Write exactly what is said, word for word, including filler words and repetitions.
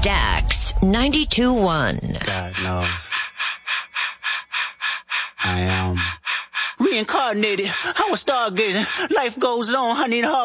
Stax ninety-two one. God knows. I am reincarnated. I was stargazing. Life goes on. I need a hard